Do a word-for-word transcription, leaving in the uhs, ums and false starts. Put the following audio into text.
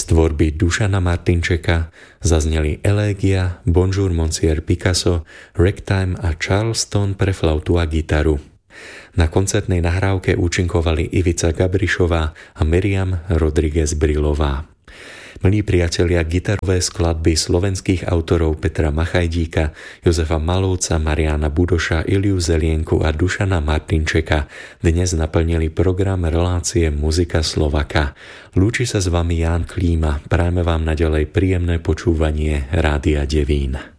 Z tvorby Dušana Martinčeka zazneli Elégia, Bonjour Monsieur Picasso, Ragtime a Charleston pre flautu a gitaru. Na koncertnej nahrávke účinkovali Ivica Gabrišová a Miriam Rodriguez Brilová. Milí priatelia, gitarové skladby slovenských autorov Petra Machajdíka, Jozefa Malovca, Mariána Budoša, Iliu Zelienku a Dušana Martinčeka dnes naplnili program relácie Muzika Slovaka. Lúči sa s vami Ján Klíma, prajme vám naďalej príjemné počúvanie Rádia Devín.